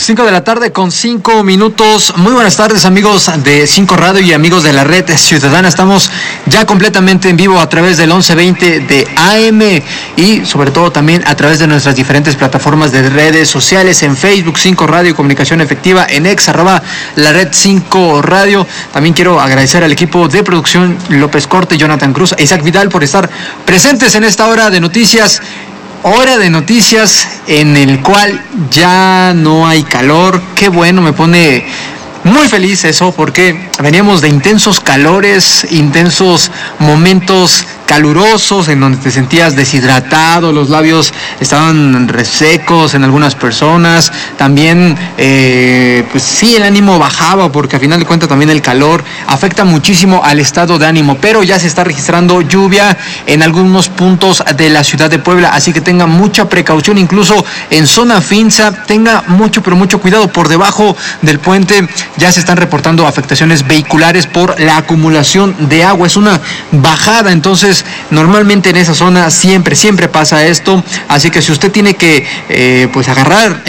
5 de la tarde con 5 minutos. Muy buenas tardes, amigos de 5 Radio y amigos de la Red Ciudadana. Estamos ya completamente en vivo a través del 1120 de AM y sobre todo también a través de nuestras diferentes plataformas de redes sociales, en Facebook 5 Radio Comunicación Efectiva, en X @ la Red 5 Radio. También quiero agradecer al equipo de producción López Corte, Jonathan Cruz e Isaac Vidal por estar presentes en esta hora de noticias. Hora de noticias en el cual ya no hay calor. Qué bueno, me pone muy feliz eso, porque veníamos de intensos calores, intensos momentos calurosos en donde te sentías deshidratado, los labios estaban resecos en algunas personas, también pues sí, el ánimo bajaba, porque a final de cuentas también el calor afecta muchísimo al estado de ánimo, pero ya se está registrando lluvia en algunos puntos de la ciudad de Puebla, así que tenga mucha precaución, incluso en zona Finza, tenga mucho, pero mucho cuidado. Por debajo del puente ya se están reportando afectaciones vehiculares por la acumulación de agua, es una bajada, entonces normalmente en esa zona siempre pasa esto, así que si usted tiene que pues agarrar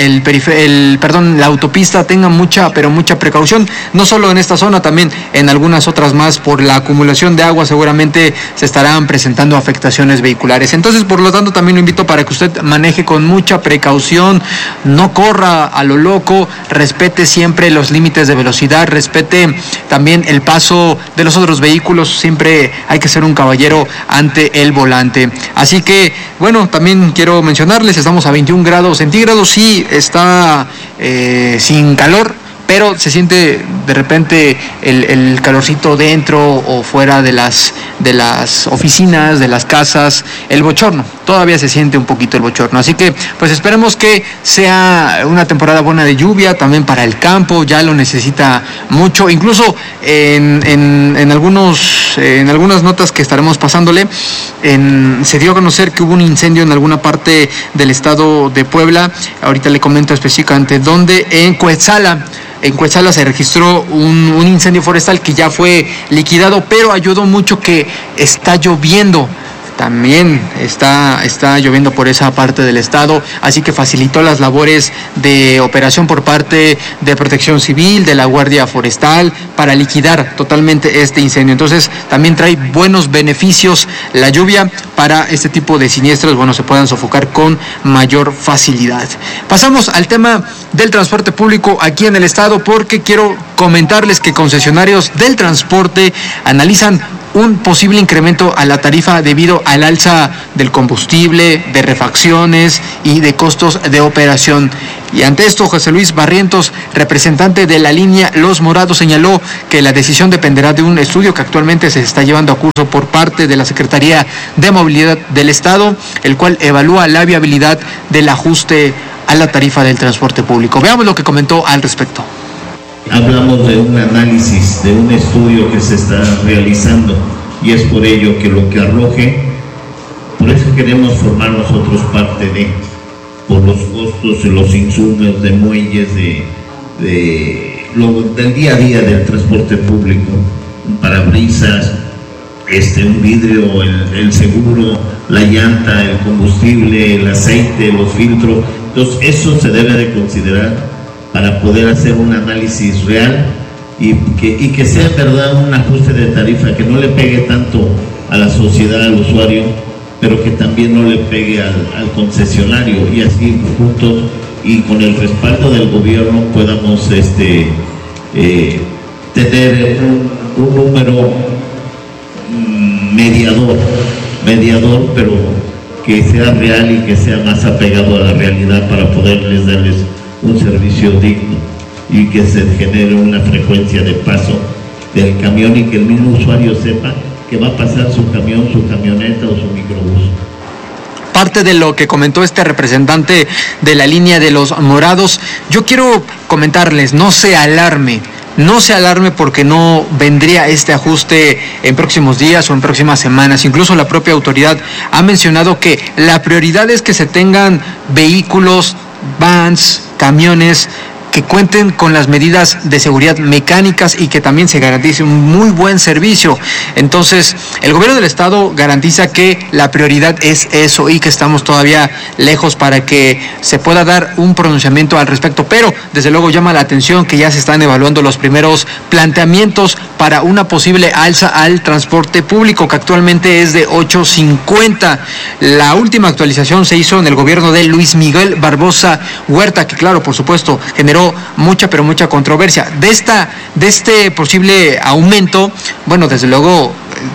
la autopista, tenga mucha, pero mucha precaución, no solo en esta zona, también en algunas otras más. Por la acumulación de agua seguramente se estarán presentando afectaciones vehiculares, entonces por lo tanto también lo invito para que usted maneje con mucha precaución, no corra a lo loco, respete siempre los límites de velocidad, respete también el paso de los otros vehículos, siempre hay que ser un caballero ante el volante. Así que, bueno, también quiero mencionarles, estamos a 21 grados centígrados, sí está sin calor, pero se siente de repente el calorcito dentro o fuera de las oficinas, de las casas, el bochorno, todavía se siente un poquito el bochorno, así que pues esperemos que sea una temporada buena de lluvia, también para el campo, ya lo necesita mucho, incluso en algunas notas que estaremos pasándole, se dio a conocer que hubo un incendio en alguna parte del estado de Puebla, ahorita le comento específicamente dónde, en Cuetzala. En Cuetzala se registró un incendio forestal que ya fue liquidado, pero ayudó mucho que está lloviendo. También está lloviendo por esa parte del estado, así que facilitó las labores de operación por parte de Protección Civil, de la Guardia Forestal, para liquidar totalmente este incendio. Entonces también trae buenos beneficios la lluvia para este tipo de siniestros, se puedan sofocar con mayor facilidad. Pasamos al tema del transporte público aquí en el estado, porque quiero comentarles que concesionarios del transporte analizan un posible incremento a la tarifa debido al alza del combustible, de refacciones y de costos de operación. Y ante esto, José Luis Barrientos, representante de la línea Los Morados, señaló que la decisión dependerá de un estudio que actualmente se está llevando a curso por parte de la Secretaría de Movilidad del Estado, el cual evalúa la viabilidad del ajuste a la tarifa del transporte público. Veamos lo que comentó al respecto. Hablamos de un análisis, de un estudio que se está realizando, y es por ello que lo que arroje, por eso queremos formar nosotros parte por los costos, los insumos de muelles, del día a día del transporte público, un parabrisas, un vidrio, el seguro, la llanta, el combustible, el aceite, los filtros. Entonces eso se debe de considerar para poder hacer un análisis real y que sea en verdad un ajuste de tarifa que no le pegue tanto a la sociedad, al usuario, pero que también no le pegue al concesionario, y así juntos y con el respaldo del gobierno podamos tener un número mediador, pero que sea real y que sea más apegado a la realidad para poderles darles un servicio digno y que se genere una frecuencia de paso del camión y que el mismo usuario sepa que va a pasar su camión, su camioneta o su microbús. Parte de lo que comentó este representante de la línea de Los Morados, yo quiero comentarles, no se alarme porque no vendría este ajuste en próximos días o en próximas semanas. Incluso la propia autoridad ha mencionado que la prioridad es que se tengan vehículos, vans, camiones que cuenten con las medidas de seguridad mecánicas y que también se garantice un muy buen servicio. Entonces, el gobierno del estado garantiza que la prioridad es eso y que estamos todavía lejos para que se pueda dar un pronunciamiento al respecto, pero desde luego llama la atención que ya se están evaluando los primeros planteamientos para una posible alza al transporte público, que actualmente es de 8.50. La última actualización se hizo en el gobierno de Luis Miguel Barbosa Huerta, que claro, por supuesto, generó mucha controversia. De este posible aumento, bueno, desde luego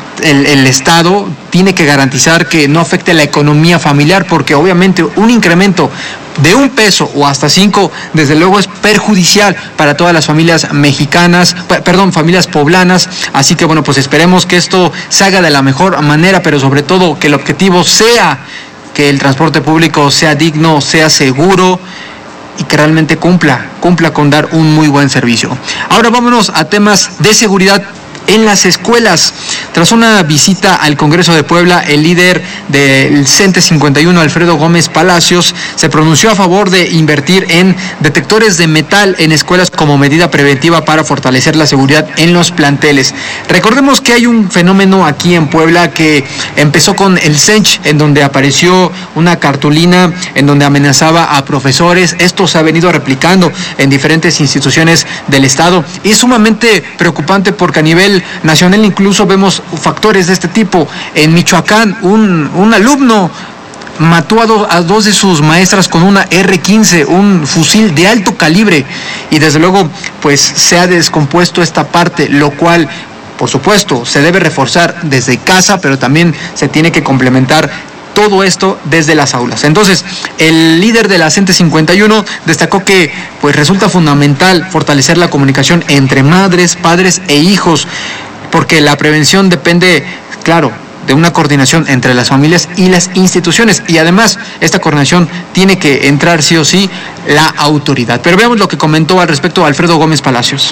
el Estado tiene que garantizar que no afecte la economía familiar, porque obviamente un incremento de $1 o hasta 5, desde luego es perjudicial para todas las familias mexicanas, familias poblanas. Así que bueno, pues esperemos que esto se haga de la mejor manera, pero sobre todo que el objetivo sea que el transporte público sea digno, sea seguro y que realmente cumpla con dar un muy buen servicio. Ahora vámonos a temas de seguridad en las escuelas. Tras una visita al Congreso de Puebla, el líder del CENTE 51, Alfredo Gómez Palacios, se pronunció a favor de invertir en detectores de metal en escuelas como medida preventiva para fortalecer la seguridad en los planteles. Recordemos que hay un fenómeno aquí en Puebla que empezó con el CENCH, en donde apareció una cartulina en donde amenazaba a profesores. Esto se ha venido replicando en diferentes instituciones del Estado y es sumamente preocupante porque a nivel nacional incluso vemos factores de este tipo. En Michoacán, un alumno mató a dos de sus maestras con una R-15, un fusil de alto calibre, y desde luego pues se ha descompuesto esta parte, lo cual por supuesto se debe reforzar desde casa, pero también se tiene que complementar todo esto desde las aulas. Entonces, el líder de la CENTE 51 destacó que pues resulta fundamental fortalecer la comunicación entre madres, padres e hijos, porque la prevención depende, claro, de una coordinación entre las familias y las instituciones, y además esta coordinación tiene que entrar sí o sí la autoridad. Pero veamos lo que comentó al respecto Alfredo Gómez Palacios.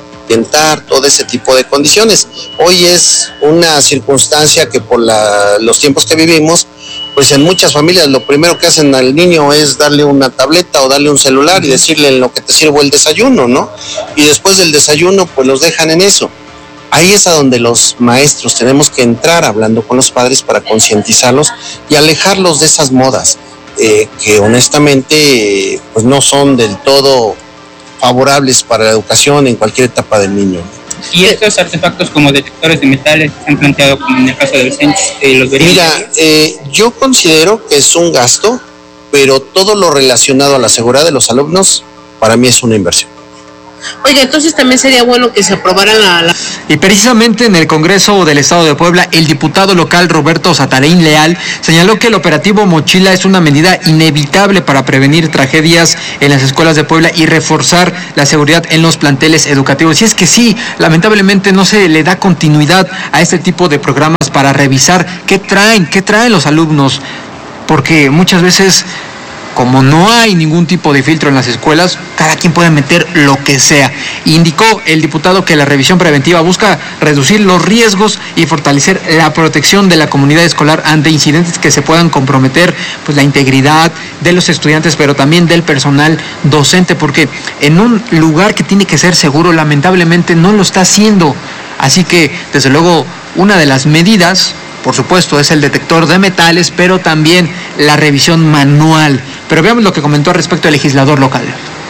Todo ese tipo de condiciones. Hoy es una circunstancia que por los tiempos que vivimos, pues en muchas familias lo primero que hacen al niño es darle una tableta o darle un celular y decirle en lo que te sirvo el desayuno, ¿no? Y después del desayuno pues los dejan en eso. Ahí es a donde los maestros tenemos que entrar hablando con los padres para concientizarlos y alejarlos de esas modas que honestamente pues no son del todo favorables para la educación en cualquier etapa del niño. Y estos artefactos como detectores de metales se han planteado como en el caso del CENCH, los verían. Mira, yo considero que es un gasto, pero todo lo relacionado a la seguridad de los alumnos para mí es una inversión. Oiga, entonces también sería bueno que se aprobara la... Y precisamente en el Congreso del Estado de Puebla, el diputado local Roberto Satarín Leal señaló que el operativo Mochila es una medida inevitable para prevenir tragedias en las escuelas de Puebla y reforzar la seguridad en los planteles educativos. Y es que sí, lamentablemente no se le da continuidad a este tipo de programas para revisar qué traen los alumnos, porque muchas veces, como no hay ningún tipo de filtro en las escuelas, cada quien puede meter lo que sea. Indicó el diputado que la revisión preventiva busca reducir los riesgos y fortalecer la protección de la comunidad escolar ante incidentes que se puedan comprometer pues la integridad de los estudiantes, pero también del personal docente, porque en un lugar que tiene que ser seguro, lamentablemente no lo está haciendo. Así que, desde luego, una de las medidas, por supuesto, es el detector de metales, pero también la revisión manual. Pero veamos lo que comentó al respecto el legislador local.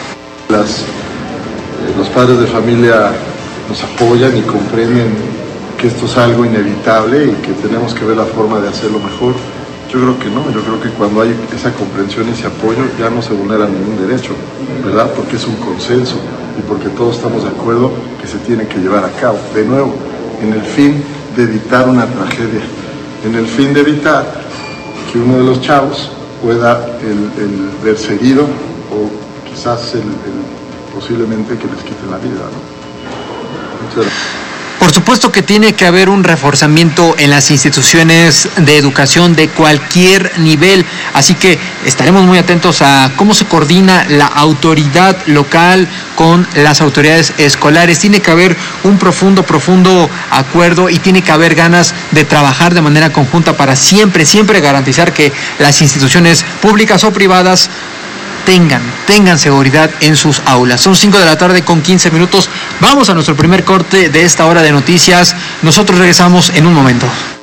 Los padres de familia nos apoyan y comprenden que esto es algo inevitable y que tenemos que ver la forma de hacerlo mejor. Yo creo que no, yo creo que cuando hay esa comprensión y ese apoyo ya no se vulnera ningún derecho, ¿verdad? Porque es un consenso y porque todos estamos de acuerdo que se tiene que llevar a cabo. De nuevo, en el fin de evitar una tragedia, en el fin de evitar que uno de los chavos pueda el verse herido o quizás posiblemente que les quiten la vida, ¿no? Muchas gracias. Por supuesto que tiene que haber un reforzamiento en las instituciones de educación de cualquier nivel, así que estaremos muy atentos a cómo se coordina la autoridad local con las autoridades escolares. Tiene que haber un profundo acuerdo y tiene que haber ganas de trabajar de manera conjunta para siempre garantizar que las instituciones públicas o privadas tengan seguridad en sus aulas. Son 5 de la tarde con 15 minutos. Vamos a nuestro primer corte de esta hora de noticias. Nosotros regresamos en un momento.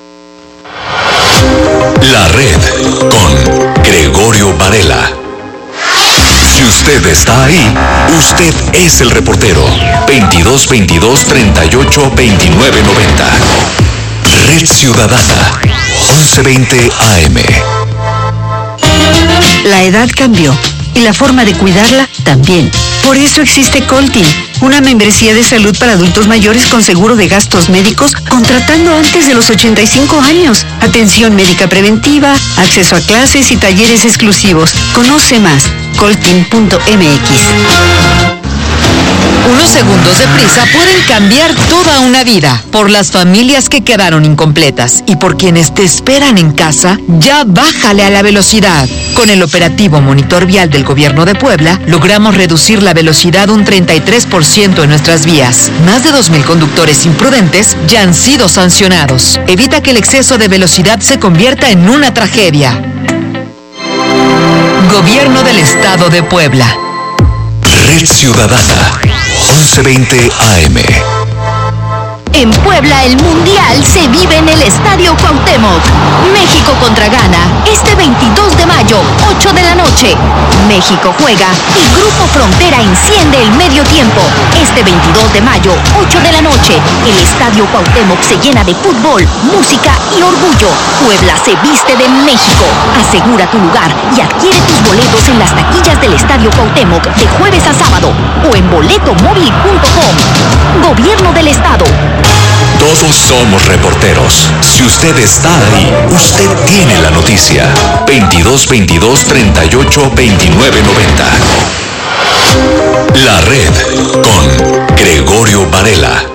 La Red con Gregorio Varela. Si usted está ahí, usted es el reportero. 2222 38 29 90. Red Ciudadana 1120 AM. La edad cambió y la forma de cuidarla también. Por eso existe Coltin, una membresía de salud para adultos mayores con seguro de gastos médicos contratando antes de los 85 años. Atención médica preventiva, acceso a clases y talleres exclusivos. Conoce más, coltin.mx. Unos segundos de prisa pueden cambiar toda una vida. Por las familias que quedaron incompletas y por quienes te esperan en casa, ya bájale a la velocidad. Con el operativo Monitor Vial del Gobierno de Puebla, logramos reducir la velocidad un 33% en nuestras vías. Más de 2,000 conductores imprudentes ya han sido sancionados. Evita que el exceso de velocidad se convierta en una tragedia. Gobierno del Estado de Puebla. Red Ciudadana 1120 AM. En Puebla, el Mundial se vive en el Estadio Cuauhtémoc. México contra Ghana, este 22 de mayo, 8 de la noche. México juega y Grupo Frontera enciende el medio tiempo. Este 22 de mayo, 8 de la noche, el Estadio Cuauhtémoc se llena de fútbol, música y orgullo. Puebla se viste de México. Asegura tu lugar y adquiere tus boletos en las taquillas del Estadio Cuauhtémoc de jueves a sábado o en boletomóvil.com. Gobierno del Estado. Todos somos reporteros. Si usted está ahí, usted tiene la noticia. 2222 38 29 90. La Red con Gregorio Varela.